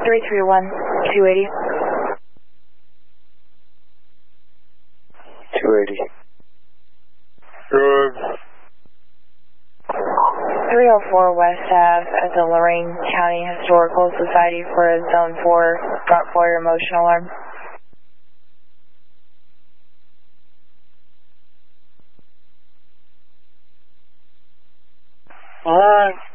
331, 280. 280. Good. 304 West Ave at the Lorraine County Historical Society for a Zone 4 Rottweiler motion alarm. Alright.